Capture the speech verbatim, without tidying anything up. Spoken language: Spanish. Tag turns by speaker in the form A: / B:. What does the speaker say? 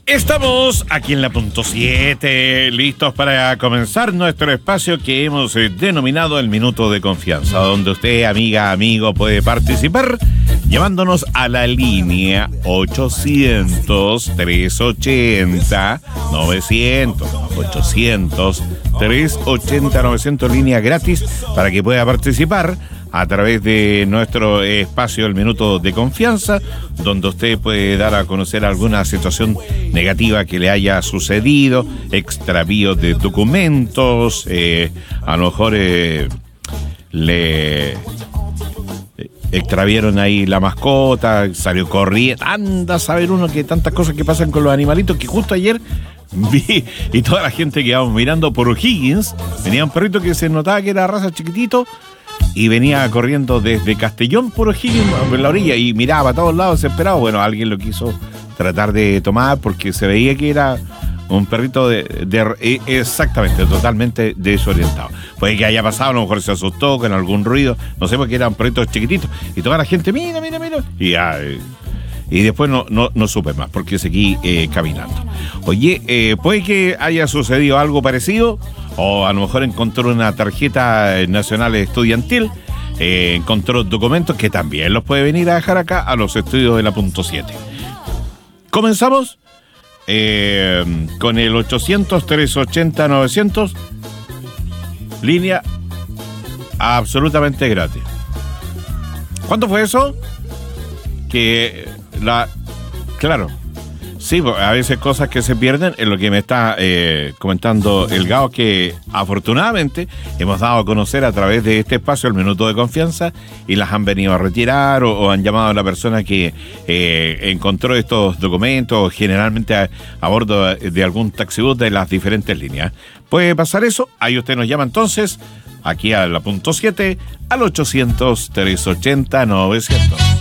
A: Estamos aquí en la punto siete, listos para comenzar nuestro espacio que hemos eh, denominado el Minuto de Confianza, donde usted, amiga, amigo, puede participar llamándonos a la línea ochocientos, trescientos ochenta, novecientos, ochocientos, trescientos ochenta, novecientos, línea gratis para que pueda participar a través de nuestro espacio El Minuto de Confianza, donde usted puede dar a conocer alguna situación negativa que le haya sucedido, extravío de documentos, eh, a lo mejor eh, le extraviaron ahí la mascota, salió corriendo, anda a saber uno que tantas cosas que pasan con los animalitos, que justo ayer vi, y toda la gente que íbamos mirando por O'Higgins, venía un perrito que se notaba que era raza chiquitito, y venía corriendo desde Castellón por O'Higgins en la orilla y miraba a todos lados desesperado. Bueno, alguien lo quiso tratar de tomar porque se veía que era un perrito de, de exactamente, totalmente desorientado. Puede que haya pasado, a lo mejor se asustó con algún ruido, no sé, porque eran perritos chiquititos. Y toda la gente, mira, mira, mira. Y, ah, y después no, no, no supe más porque seguí eh, caminando. Oye, eh, puede que haya sucedido algo parecido. O a lo mejor encontró una tarjeta nacional estudiantil, eh, encontró documentos que también los puede venir a dejar acá a los estudios de la punto siete. Comenzamos eh, con el ochocientos, trescientos ochenta, novecientos, línea absolutamente gratis. ¿Cuánto fue eso? Que la... Claro. Sí, a veces cosas que se pierden, es lo que me está eh, comentando el Gao, que afortunadamente hemos dado a conocer a través de este espacio el Minuto de Confianza y las han venido a retirar o, o han llamado a la persona que eh, encontró estos documentos, generalmente a, a bordo de algún taxibús de las diferentes líneas. Puede pasar eso, ahí usted nos llama entonces, aquí a la punto siete, al ochocientos, trescientos ochenta, novecientos.